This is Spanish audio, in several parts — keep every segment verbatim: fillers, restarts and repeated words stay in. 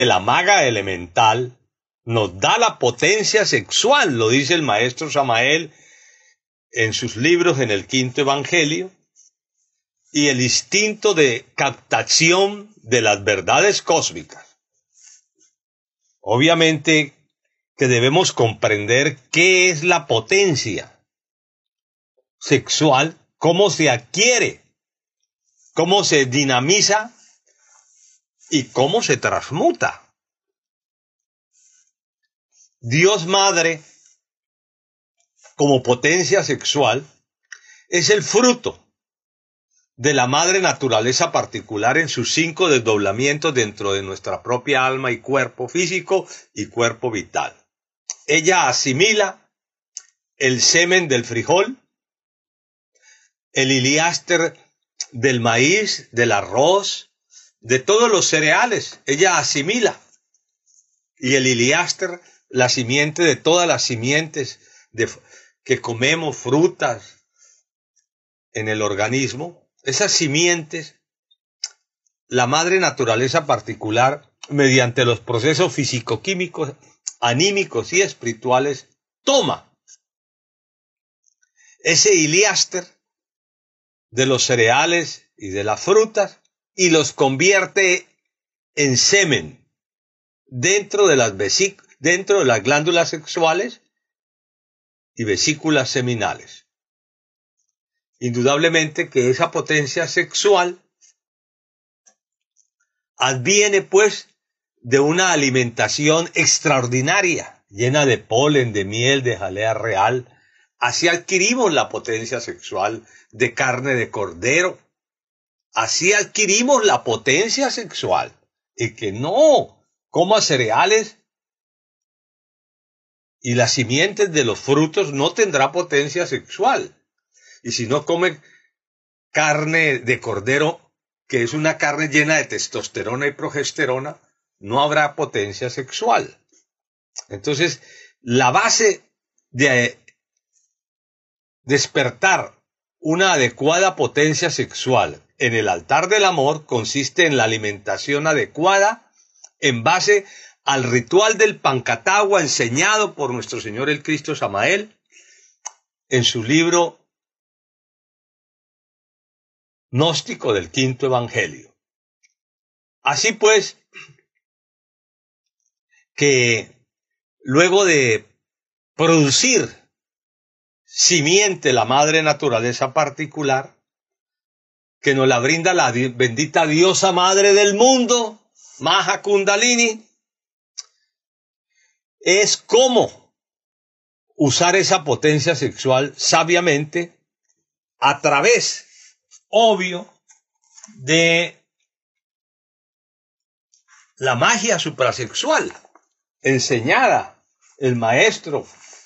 la maga elemental nos da la potencia sexual, lo dice el maestro Samael en sus libros en el quinto evangelio, y el instinto de captación de las verdades cósmicas. Obviamente que debemos comprender qué es la potencia sexual, cómo se adquiere, cómo se dinamiza y cómo se transmuta. Dios Madre, como potencia sexual, es el fruto de la madre naturaleza particular en sus cinco desdoblamientos dentro de nuestra propia alma y cuerpo físico y cuerpo vital. Ella asimila el semen del frijol, el iliáster del maíz, del arroz, de todos los cereales. Ella asimila. Y el iliáster, la simiente de todas las simientes de, que comemos, frutas en el organismo. Esas simientes, la madre naturaleza particular, mediante los procesos físico-químicos, anímicos y espirituales, toma ese iliáster de los cereales y de las frutas y los convierte en semen dentro de las vesículas, dentro de las glándulas sexuales y vesículas seminales. Indudablemente que esa potencia sexual adviene pues de una alimentación extraordinaria, llena de polen, de miel, de jalea real. Así adquirimos la potencia sexual de carne de cordero. Así adquirimos la potencia sexual. Y que no coma cereales y las simientes de los frutos no tendrá potencia sexual. Y si no come carne de cordero, que es una carne llena de testosterona y progesterona, no habrá potencia sexual. Entonces, la base de despertar una adecuada potencia sexual en el altar del amor consiste en la alimentación adecuada en base al ritual del Pancatagua enseñado por nuestro Señor el Cristo Samael en su libro gnóstico del quinto evangelio. Así pues, que luego de producir simiente la madre naturaleza particular, que nos la brinda la bendita diosa madre del mundo, Maha Kundalini, es cómo usar esa potencia sexual sabiamente a través, obvio, de la magia suprasexual enseñada el maestro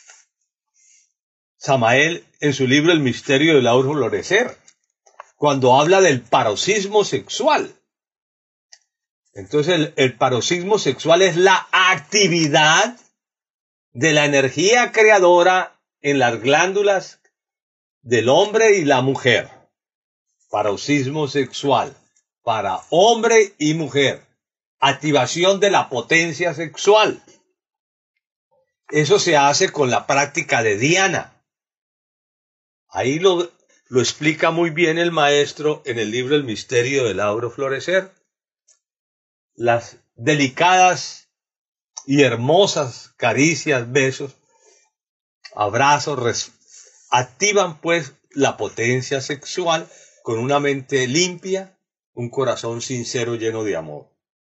Samael en su libro El misterio del aura florecer, cuando habla del paroxismo sexual. Entonces el, el paroxismo sexual es la actividad de la energía creadora en las glándulas del hombre y la mujer. Paroxismo sexual para hombre y mujer. Activación de la potencia sexual. Eso se hace con la práctica de Dhyana. Ahí lo, lo explica muy bien el maestro en el libro El misterio del aura florecer. Las delicadas y hermosas caricias, besos, abrazos, res, activan pues la potencia sexual con una mente limpia, un corazón sincero lleno de amor.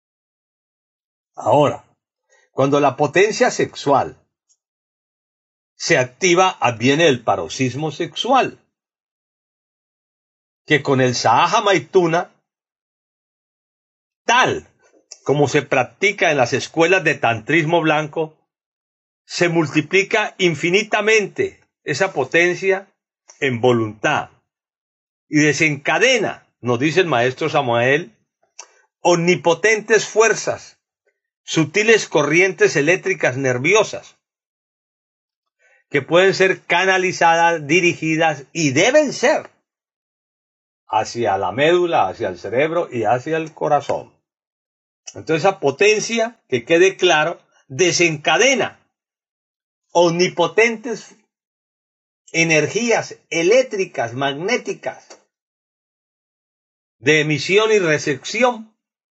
Ahora, cuando la potencia sexual se activa, adviene el paroxismo sexual, que con el Sahaja Maituna, tal como se practica en las escuelas de tantrismo blanco, se multiplica infinitamente esa potencia en voluntad y desencadena, nos dice el maestro Samael, omnipotentes fuerzas, sutiles corrientes eléctricas nerviosas, que pueden ser canalizadas, dirigidas y deben ser hacia la médula, hacia el cerebro y hacia el corazón. Entonces esa potencia, que quede claro, desencadena omnipotentes energías eléctricas, magnéticas, de emisión y recepción,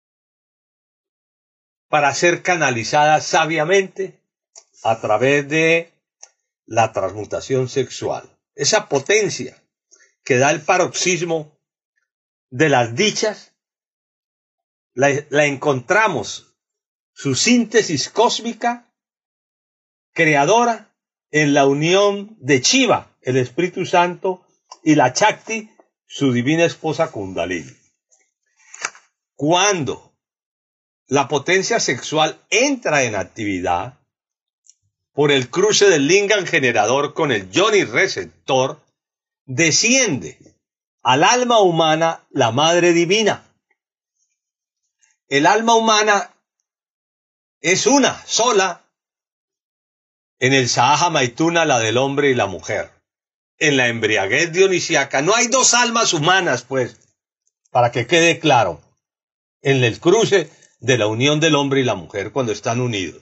para ser canalizadas sabiamente a través de la transmutación sexual. Esa potencia que da el paroxismo de las dichas, la, la encontramos, su síntesis cósmica, creadora, en la unión de Shiva, el Espíritu Santo, y la Shakti, su divina esposa Kundalini. Cuando la potencia sexual entra en actividad, por el cruce del lingam generador con el yoni receptor, desciende al alma humana la Madre Divina. El alma humana es una sola en el Sahaja Maituna, la del hombre y la mujer. En la embriaguez dionisíaca no hay dos almas humanas, pues, para que quede claro, en el cruce de la unión del hombre y la mujer cuando están unidos.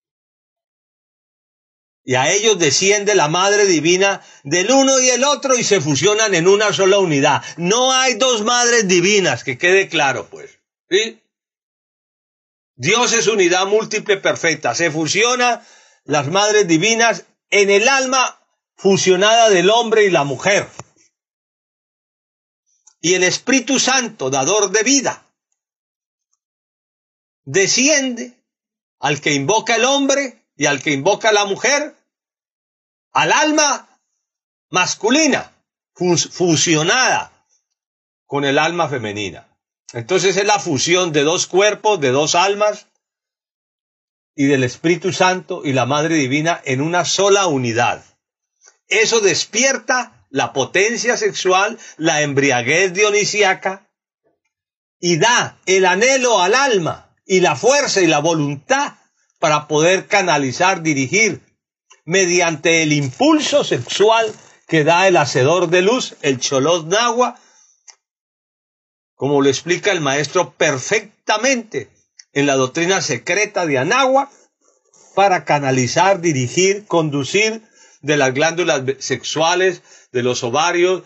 Y a ellos desciende la Madre Divina del uno y el otro y se fusionan en una sola unidad. No hay dos madres divinas, que quede claro, pues. ¿Sí? Dios es unidad múltiple perfecta. Se fusiona las madres divinas en el alma fusionada del hombre y la mujer. Y el Espíritu Santo, dador de vida, desciende al que invoca el hombre y al que invoca la mujer, al alma masculina, fusionada con el alma femenina. Entonces es la fusión de dos cuerpos, de dos almas, y del Espíritu Santo y la Madre Divina en una sola unidad. Eso despierta la potencia sexual, la embriaguez dionisíaca, y da el anhelo al alma y la fuerza y la voluntad para poder canalizar, dirigir, mediante el impulso sexual que da el hacedor de luz, el Cholot Nahua, como lo explica el maestro perfectamente en la doctrina secreta de Anáhuac, para canalizar, dirigir, conducir de las glándulas sexuales, de los ovarios,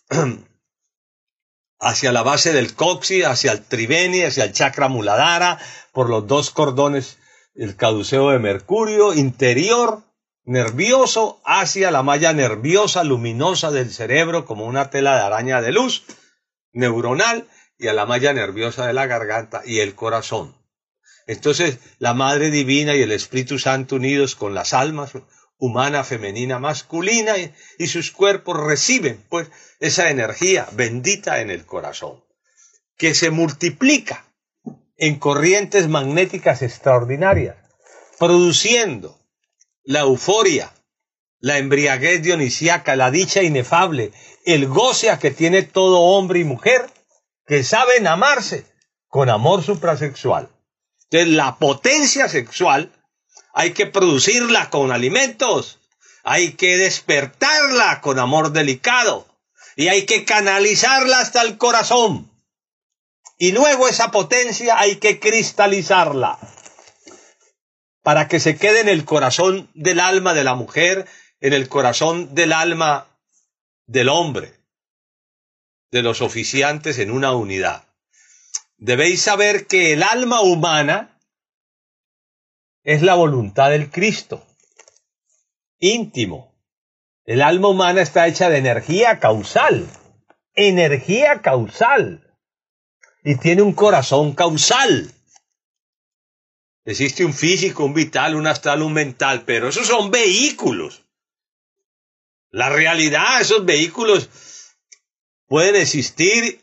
hacia la base del coxis, hacia el triveni, hacia el chakra muladhara, por los dos cordones, el caduceo de Mercurio, interior, nervioso, hacia la malla nerviosa luminosa del cerebro, como una tela de araña de luz neuronal, y a la malla nerviosa de la garganta y el corazón. Entonces, la Madre Divina y el Espíritu Santo unidos con las almas humana, femenina, masculina, y, y sus cuerpos reciben, pues, esa energía bendita en el corazón, que se multiplica en corrientes magnéticas extraordinarias, produciendo la euforia, la embriaguez dionisíaca, la dicha inefable, el goce a que tiene todo hombre y mujer que saben amarse con amor suprasexual. Entonces, la potencia sexual hay que producirla con alimentos, hay que despertarla con amor delicado y hay que canalizarla hasta el corazón. Y luego esa potencia hay que cristalizarla para que se quede en el corazón del alma de la mujer, en el corazón del alma del hombre, de los oficiantes en una unidad. Debéis saber que el alma humana es la voluntad del Cristo, íntimo. El alma humana está hecha de energía causal, energía causal, y tiene un corazón causal. Existe un físico, un vital, un astral, un mental, pero esos son vehículos. La realidad, esos vehículos pueden existir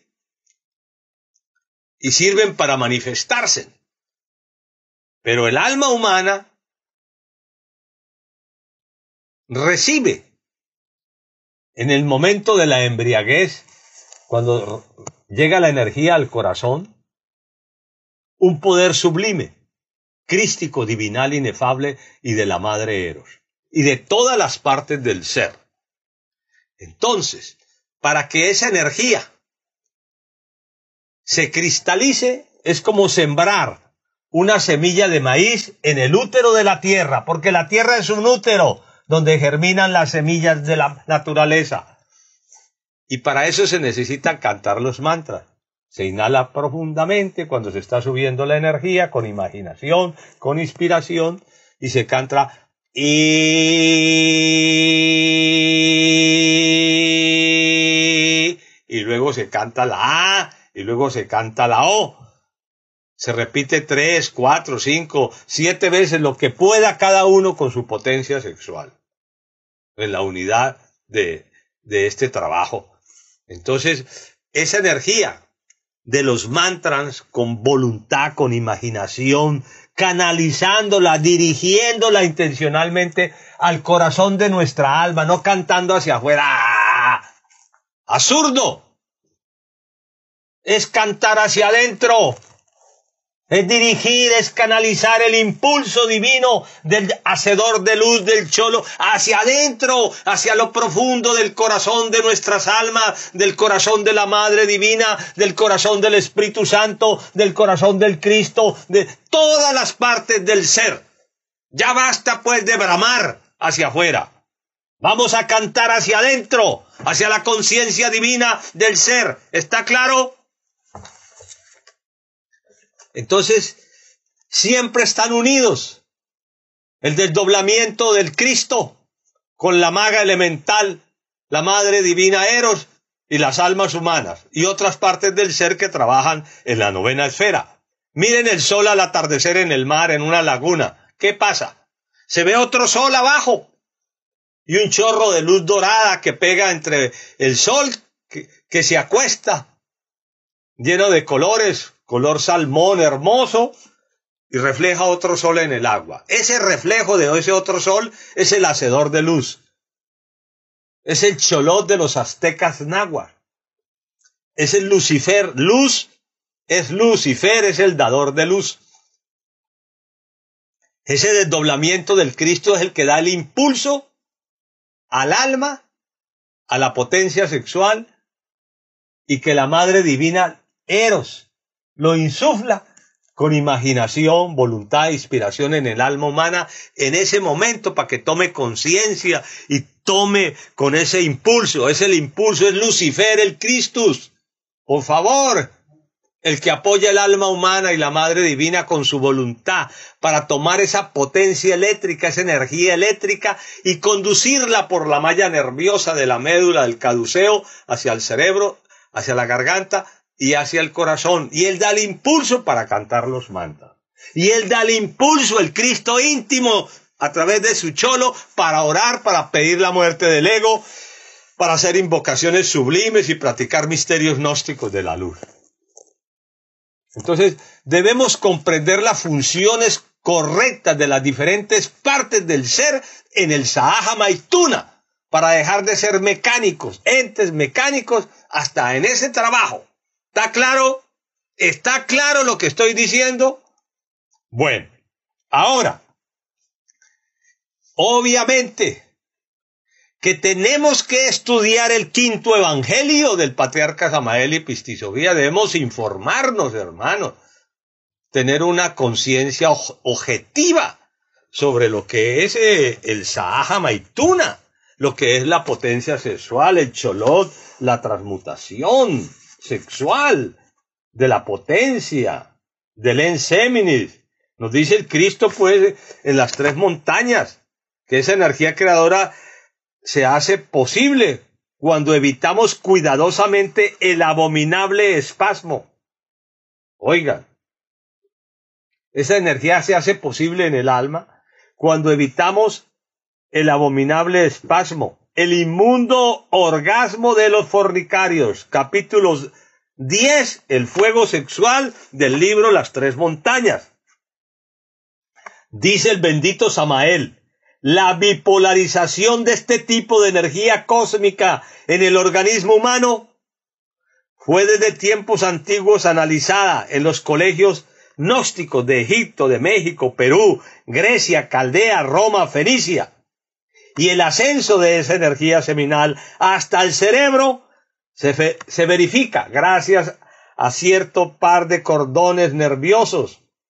y sirven para manifestarse. Pero el alma humana recibe en el momento de la embriaguez, cuando llega la energía al corazón, un poder sublime, crístico, divinal, inefable, y de la madre Eros, y de todas las partes del ser. Entonces, para que esa energía se cristalice, es como sembrar una semilla de maíz en el útero de la tierra, porque la tierra es un útero donde germinan las semillas de la naturaleza. Y para eso se necesitan cantar los mantras. Se inhala profundamente cuando se está subiendo la energía, con imaginación, con inspiración, y se canta y, y luego se canta la A, y luego se canta la O. Se repite tres, cuatro, cinco, siete veces lo que pueda cada uno con su potencia sexual. En la unidad de, de este trabajo. Entonces, esa energía de los mantras con voluntad, con imaginación, canalizándola, dirigiéndola intencionalmente al corazón de nuestra alma, no cantando hacia afuera. ¡Absurdo! Es cantar hacia adentro. Es dirigir, es canalizar el impulso divino del hacedor de luz, del cholo, hacia adentro, hacia lo profundo del corazón de nuestras almas, del corazón de la Madre Divina, del corazón del Espíritu Santo, del corazón del Cristo, de todas las partes del ser. Ya basta pues de bramar hacia afuera. Vamos a cantar hacia adentro, hacia la conciencia divina del ser. ¿Está claro? Entonces, siempre están unidos el desdoblamiento del Cristo con la maga elemental, la Madre Divina Eros y las almas humanas y otras partes del ser que trabajan en la novena esfera. Miren el sol al atardecer en el mar, en una laguna. ¿Qué pasa? Se ve otro sol abajo y un chorro de luz dorada que pega entre el sol que, que se acuesta, lleno de colores, color salmón hermoso, y refleja otro sol en el agua. Ese reflejo de ese otro sol es el hacedor de luz. Es el cholot de los aztecas náhuatl. Es el Lucifer. Luz es Lucifer, es el dador de luz. Ese desdoblamiento del Cristo es el que da el impulso al alma, a la potencia sexual, y que la Madre Divina Eros lo insufla con imaginación, voluntad, inspiración en el alma humana en ese momento para que tome conciencia y tome con ese impulso. Es el impulso, es Lucifer, el Christus. Por favor, el que apoya el alma humana y la Madre Divina con su voluntad para tomar esa potencia eléctrica, esa energía eléctrica y conducirla por la malla nerviosa de la médula del caduceo hacia el cerebro, hacia la garganta y hacia el corazón. Y él da el impulso para cantar los mantras. Y él da el impulso, el Cristo íntimo, a través de su cholo, para orar, para pedir la muerte del ego, para hacer invocaciones sublimes y practicar misterios gnósticos de la luz. Entonces, debemos comprender las funciones correctas de las diferentes partes del ser en el Sahaja Maituna, para dejar de ser mecánicos, entes mecánicos, hasta en ese trabajo. ¿Está claro? ¿Está claro lo que estoy diciendo? Bueno, ahora, obviamente que tenemos que estudiar el quinto evangelio del patriarca Samael y Pistisofía. Debemos informarnos, hermanos, tener una conciencia objetiva sobre lo que es eh, el Sahaja Maituna, lo que es la potencia sexual, el cholot, la transmutación sexual de la potencia del enseminis. Nos dice el Cristo pues en las tres montañas que esa energía creadora se hace posible cuando evitamos cuidadosamente el abominable espasmo. Oigan, esa energía se hace posible en el alma cuando evitamos el abominable espasmo, el inmundo orgasmo de los fornicarios, capítulos diez, el fuego sexual del libro Las Tres Montañas. Dice el bendito Samael, la bipolarización de este tipo de energía cósmica en el organismo humano fue desde tiempos antiguos analizada en los colegios gnósticos de Egipto, de México, Perú, Grecia, Caldea, Roma, Fenicia. Y el ascenso de esa energía seminal hasta el cerebro se, fe, se verifica gracias a cierto par de cordones nerviosos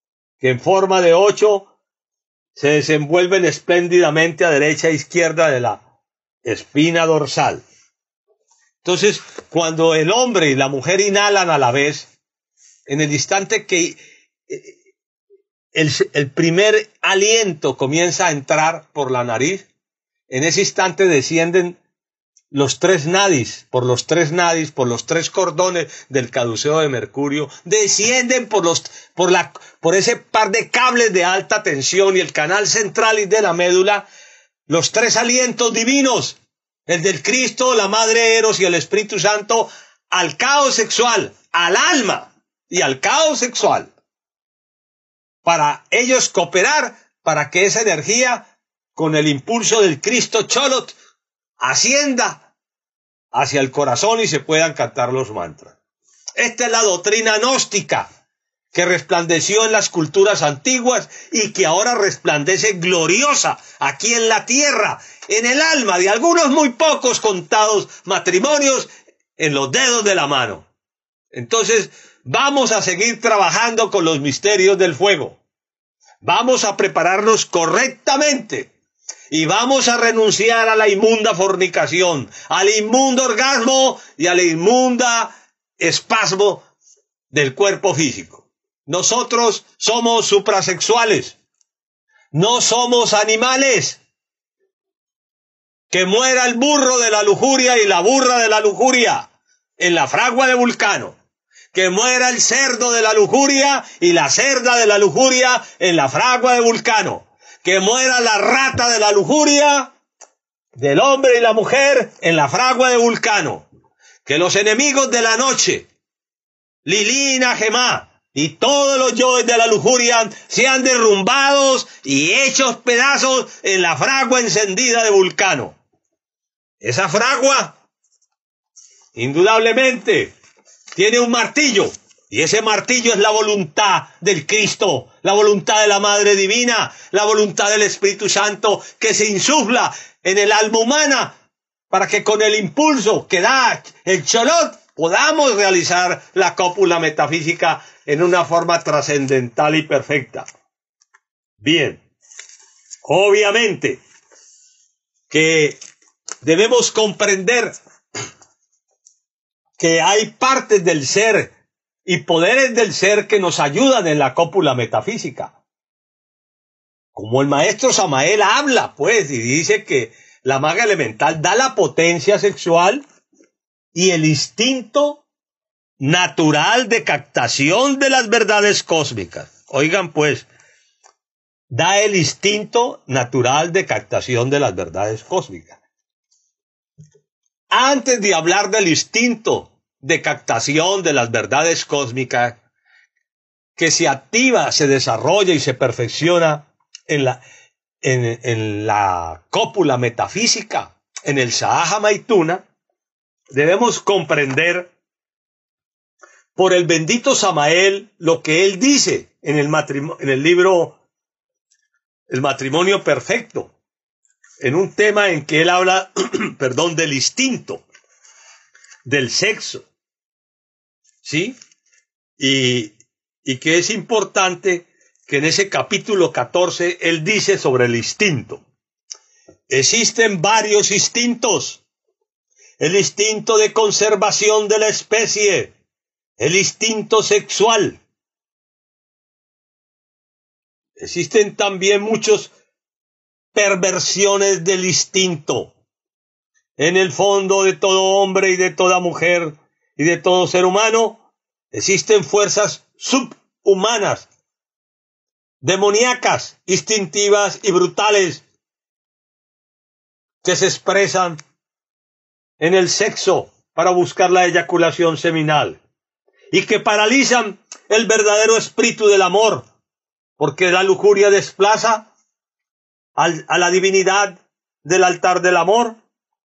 que en forma de ocho se desenvuelven espléndidamente a derecha e izquierda de la espina dorsal. Entonces, cuando el hombre y la mujer inhalan a la vez, en el instante que el, el primer aliento comienza a entrar por la nariz, en ese instante descienden los tres nadis, por los tres nadis, por los tres cordones del caduceo de Mercurio, descienden por los, por la, por ese par de cables de alta tensión y el canal central y de la médula, los tres alientos divinos, el del Cristo, la Madre Eros y el Espíritu Santo, al caos sexual, al alma y al caos sexual, para ellos cooperar para que esa energía, con el impulso del Cristo Cholot, ascienda hacia el corazón y se puedan cantar los mantras. Esta es la doctrina gnóstica que resplandeció en las culturas antiguas y que ahora resplandece gloriosa aquí en la tierra, en el alma de algunos muy pocos contados matrimonios en los dedos de la mano. Entonces, vamos a seguir trabajando con los misterios del fuego. Vamos a prepararnos correctamente. Y vamos a renunciar a la inmunda fornicación, al inmundo orgasmo y a la inmunda espasmo del cuerpo físico. Nosotros somos suprasexuales, no somos animales. Que muera el burro de la lujuria y la burra de la lujuria en la fragua de Vulcano. Que muera el cerdo de la lujuria y la cerda de la lujuria en la fragua de Vulcano. Que muera la rata de la lujuria del hombre y la mujer en la fragua de Vulcano. Que los enemigos de la noche, Lilina, Gemá y todos los yoes de la lujuria sean derrumbados y hechos pedazos en la fragua encendida de Vulcano. Esa fragua, indudablemente, tiene un martillo. Y ese martillo es la voluntad del Cristo, la voluntad de la Madre Divina, la voluntad del Espíritu Santo que se insufla en el alma humana para que con el impulso que da el Cholot podamos realizar la cópula metafísica en una forma trascendental y perfecta. Bien, obviamente que debemos comprender que hay partes del ser y poderes del ser que nos ayudan en la cópula metafísica. Como el maestro Samael habla, pues, y dice que la maga elemental da la potencia sexual y el instinto natural de captación de las verdades cósmicas. Oigan, pues, da el instinto natural de captación de las verdades cósmicas. Antes de hablar del instinto de captación de las verdades cósmicas, que se activa, se desarrolla y se perfecciona en la, en, en la cópula metafísica, en el Sahaja Maituna, debemos comprender por el bendito Samael lo que él dice en el, matrimonio, en el libro El matrimonio perfecto, en un tema en que él habla, perdón, del instinto, del sexo, ¿sí? Y, y que es importante que en ese capítulo catorce él dice sobre el instinto. Existen varios instintos. El instinto de conservación de la especie, el instinto sexual. Existen también muchas perversiones del instinto. En el fondo de todo hombre y de toda mujer y de todo ser humano existen fuerzas subhumanas, demoníacas, instintivas y brutales que se expresan en el sexo para buscar la eyaculación seminal y que paralizan el verdadero espíritu del amor, porque la lujuria desplaza al, a la divinidad del altar del amor.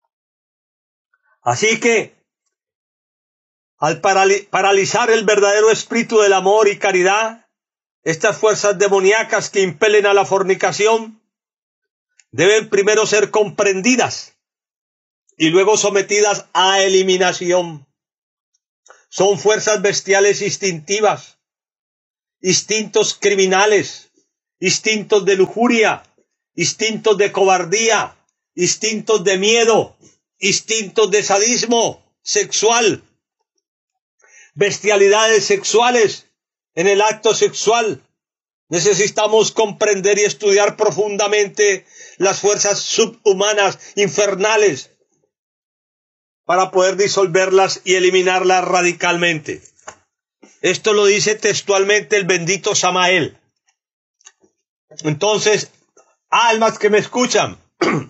Así que, al paralizar el verdadero espíritu del amor y caridad, estas fuerzas demoníacas que impelen a la fornicación deben primero ser comprendidas y luego sometidas a eliminación. Son fuerzas bestiales instintivas instintos criminales, instintos de lujuria, instintos de cobardía, instintos de miedo, instintos de sadismo sexual, bestialidades sexuales en el acto sexual. Necesitamos comprender y estudiar profundamente las fuerzas subhumanas, infernales, para poder disolverlas y eliminarlas radicalmente. Esto lo dice textualmente el bendito Samael. Entonces, almas que me escuchan,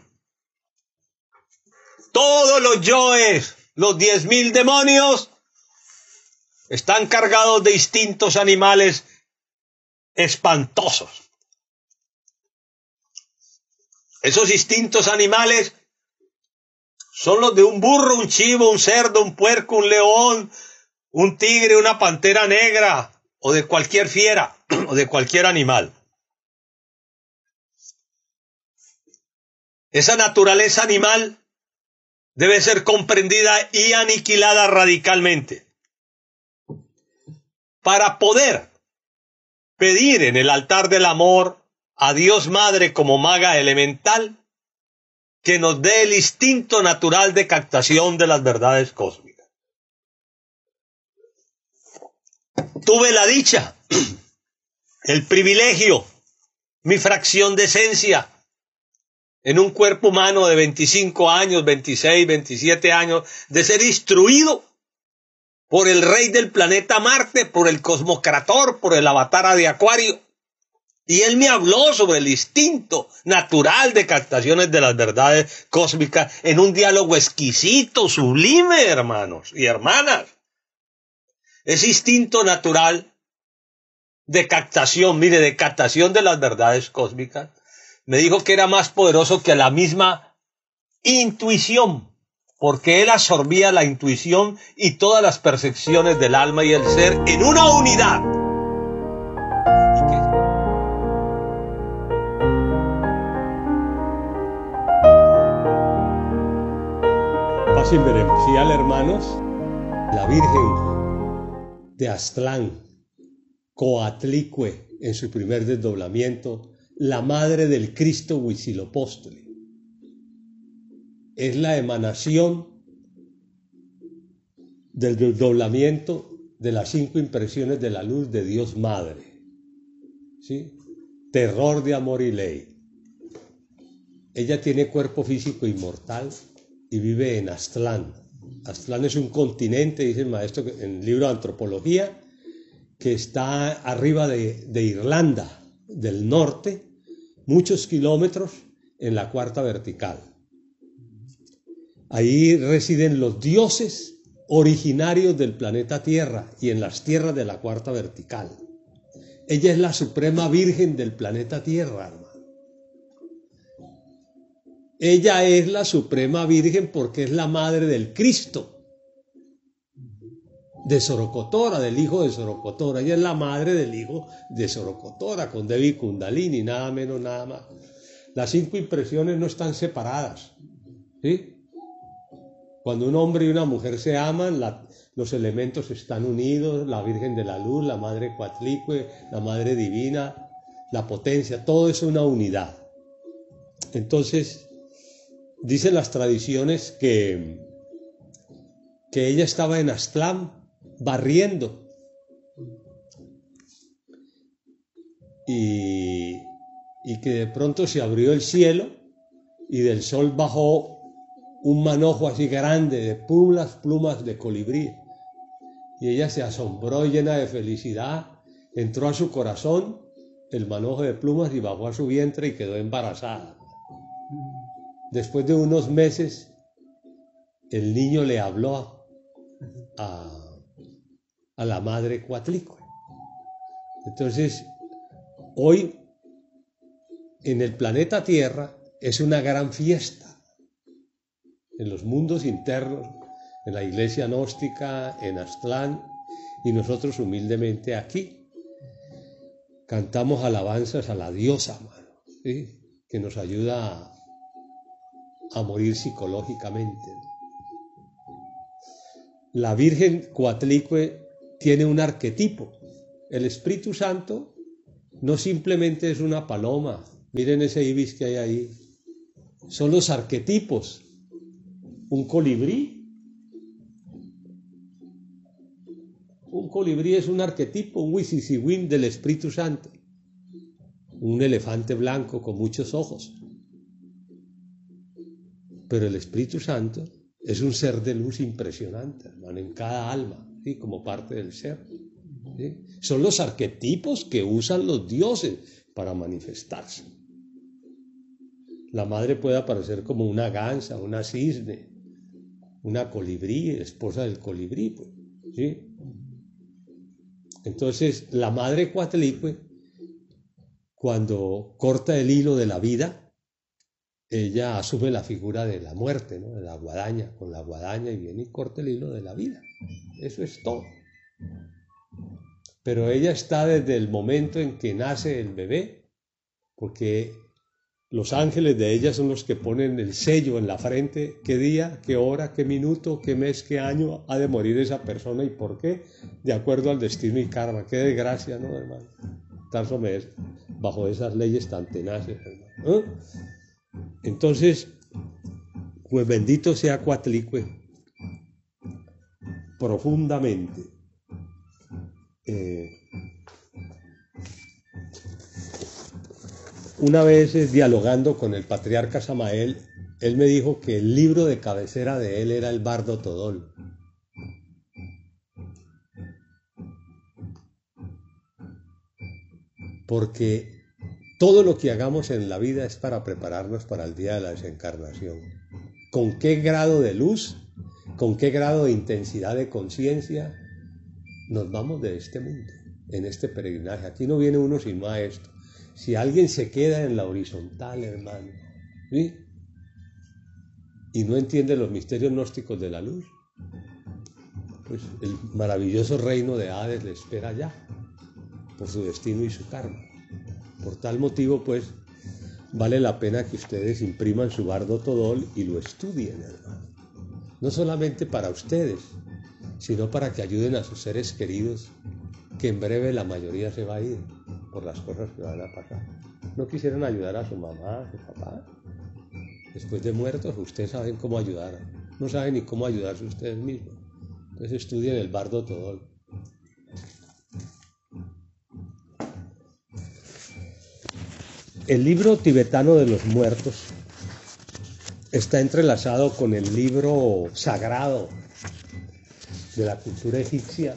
todos los yoes, los diez mil demonios, están cargados de instintos animales espantosos. Esos instintos animales son los de un burro, un chivo, un cerdo, un puerco, un león, un tigre, una pantera negra, o de cualquier fiera, o de cualquier animal. Esa naturaleza animal debe ser comprendida y aniquilada radicalmente. Para poder pedir en el altar del amor a Dios Madre como maga elemental que nos dé el instinto natural de captación de las verdades cósmicas. Tuve la dicha, el privilegio, mi fracción de esencia en un cuerpo humano de veinticinco años, veintiséis, veintisiete años, de ser instruido por el rey del planeta Marte, por el Cosmocrator, por el Avatara de Acuario. Y él me habló sobre el instinto natural de captaciones de las verdades cósmicas en un diálogo exquisito, sublime, hermanos y hermanas. Ese instinto natural de captación, mire, de captación de las verdades cósmicas, me dijo que era más poderoso que la misma intuición, porque él absorbía la intuición y todas las percepciones del alma y el ser en una unidad. Pasen beneficial, hermanos, la Virgen de Aztlán, Coatlicue, en su primer desdoblamiento, la madre del Cristo Huitzilopochtli. Es la emanación del desdoblamiento de las cinco impresiones de la luz de Dios Madre. ¿Sí? Terror de amor y ley. Ella tiene cuerpo físico inmortal y vive en Aztlán. Aztlán es un continente, dice el maestro en el libro de Antropología, que está arriba de, de Irlanda del norte, muchos kilómetros en la cuarta vertical. Ahí residen los dioses originarios del planeta Tierra y en las tierras de la cuarta vertical. Ella es la suprema virgen del planeta Tierra, hermano. Ella es la suprema virgen porque es la madre del Cristo, de Sorocotora, del hijo de Sorocotora. Ella es la madre del hijo de Sorocotora, con Devi Kundalini, nada menos, nada más. Las cinco impresiones no están separadas, ¿sí? Cuando un hombre y una mujer se aman, la, los elementos están unidos, la Virgen de la Luz, la Madre Coatlicue, la Madre Divina, la potencia, todo es una unidad. Entonces, dicen las tradiciones que, que ella estaba en Aztlán barriendo y, y que de pronto se abrió el cielo y del sol bajó un manojo así grande de plumas, plumas de colibrí. Y ella se asombró llena de felicidad, entró a su corazón el manojo de plumas y bajó a su vientre y quedó embarazada. Después de unos meses, el niño le habló a, a la madre Coatlicue. Entonces, hoy en el planeta Tierra es una gran fiesta. En los mundos internos, en la iglesia gnóstica, en Aztlán, y nosotros humildemente aquí cantamos alabanzas a la diosa, mano, ¿sí? Que nos ayuda a, a morir psicológicamente. La Virgen Coatlicue tiene un arquetipo, El Espíritu Santo no simplemente es una paloma. Miren ese ibis que hay ahí. Son los arquetipos. Un colibrí. Un colibrí es un arquetipo, un wisisiwin del Espíritu Santo. Un elefante blanco con muchos ojos. Pero el Espíritu Santo es un ser de luz impresionante, hermano, en cada alma, ¿sí? Como parte del ser. ¿Sí? Son los arquetipos que usan los dioses para manifestarse. La madre puede aparecer como una gansa, una cisne, una colibrí, esposa del colibrí, pues, ¿sí? Entonces, la madre Coatlicue, cuando corta el hilo de la vida, ella asume la figura de la muerte, ¿no? De la guadaña, con la guadaña, y viene y corta el hilo de la vida. Eso es todo. Pero ella está desde el momento en que nace el bebé, porque los ángeles de ella son los que ponen el sello en la frente, qué día, qué hora, qué minuto, qué mes, qué año ha de morir esa persona y por qué, de acuerdo al destino y karma. Qué desgracia, ¿no, hermano? Estar bajo esas leyes tan tenaces, hermano. ¿Eh? Entonces, pues bendito sea Coatlicue, profundamente. Eh, una vez eh, dialogando con el patriarca Samael, él me dijo que el libro de cabecera de él era el Bardo Todol. Porque todo lo que hagamos en la vida es para prepararnos para el día de la desencarnación. ¿Con qué grado de luz, con qué grado de intensidad de conciencia nos vamos de este mundo, en este peregrinaje? Aquí no viene uno sin maestro. Si alguien se queda en la horizontal, hermano, ¿sí? Y no entiende los misterios gnósticos de la luz, pues el maravilloso reino de Hades le espera allá, por su destino y su karma. Por tal motivo, pues, vale la pena que ustedes impriman su Bardo Todol y lo estudien, hermano. No solamente para ustedes, sino para que ayuden a sus seres queridos, que en breve la mayoría se va a ir por las cosas que van a pasar. ¿No quisieran ayudar a su mamá, a su papá? Después de muertos, ustedes saben cómo ayudar. No saben ni cómo ayudarse ustedes mismos. Entonces estudien el Bardo Todol. El libro tibetano de los muertos está entrelazado con el libro sagrado de la cultura egipcia,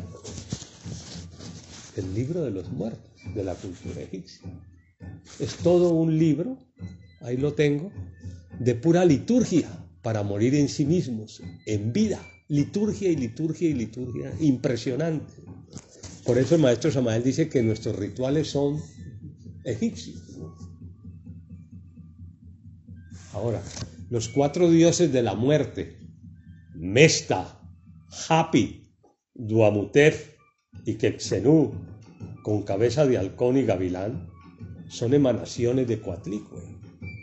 el libro de los muertos de la cultura egipcia. Es todo un libro, ahí lo tengo, de pura liturgia para morir en sí mismos, en vida, liturgia y liturgia y liturgia, impresionante. Por eso el maestro Samael dice que nuestros rituales son egipcios. Ahora, los cuatro dioses de la muerte, Mesta, Hapi, Duamutef y Quetzenú, con cabeza de halcón y gavilán, son emanaciones de Coatlicue.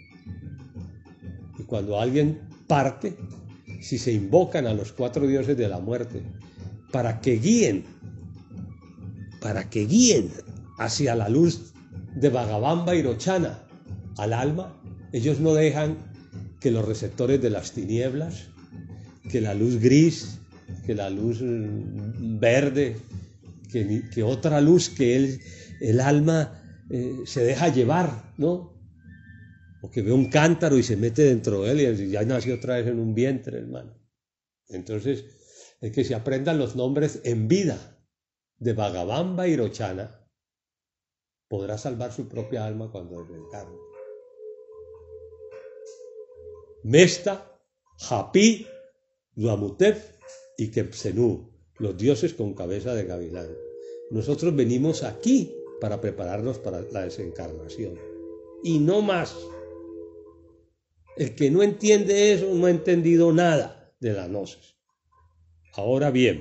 Y cuando alguien parte, si se invocan a los cuatro dioses de la muerte para que guíen, para que guíen hacia la luz de Bhagaván Vairochana al alma, ellos no dejan que los receptores de las tinieblas, que la luz gris, que la luz verde, que, que otra luz que el, el alma eh, se deja llevar, ¿no? O que ve un cántaro y se mete dentro de él y ya nació otra vez en un vientre, hermano. Entonces, el que se aprendan los nombres en vida de Bhagaván Vairochana podrá salvar su propia alma cuando desencarne. Mesta, Hapi, Duamutef y Quetzenú, los dioses con cabeza de gavilán. Nosotros venimos aquí para prepararnos para la desencarnación. Y no más. El que no entiende eso no ha entendido nada de la gnosis. Ahora bien,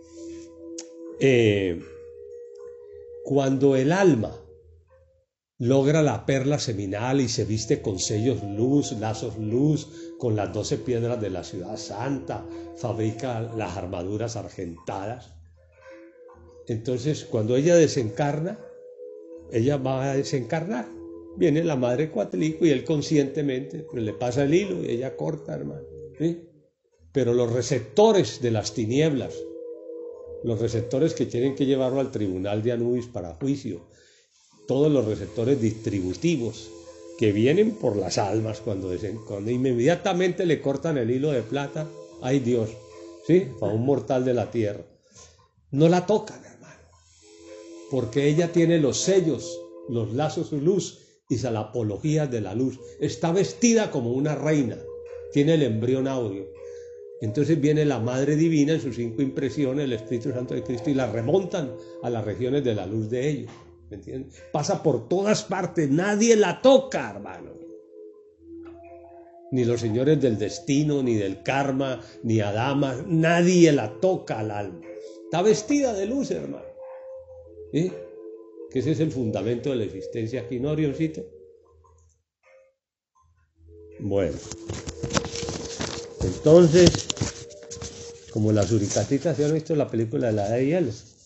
eh, cuando el alma logra la perla seminal y se viste con sellos luz, lazos luz, con las doce piedras de la ciudad santa, fabrica las armaduras argentadas. Entonces, cuando ella desencarna, ella va a desencarnar. Viene la madre Coatlicue y él conscientemente pues, le pasa el hilo y ella corta, hermano. ¿Sí? Pero los receptores de las tinieblas, los receptores que tienen que llevarlo al tribunal de Anubis para juicio, todos los receptores distributivos que vienen por las almas cuando, desen, cuando inmediatamente le cortan el hilo de plata, ¡ay Dios! ¿Sí? Para un mortal de la tierra. No la tocan, hermano, porque ella tiene los sellos, los lazos de luz y la apología de la luz. Está vestida como una reina, tiene el embrión áureo. Entonces viene la Madre Divina en sus cinco impresiones, el Espíritu Santo de Cristo, y la remontan a las regiones de la luz de ellos. ¿Me entiendes? Pasa por todas partes, nadie la toca, hermano. Ni los señores del destino, ni del karma, ni Adama, nadie la toca al alma. Está vestida de luz, hermano. ¿Sí? Que ese es el fundamento de la existencia aquí, ¿no, Orioncito? Bueno. Entonces, como las suricatitas, ¿se han visto la película de la de hielo?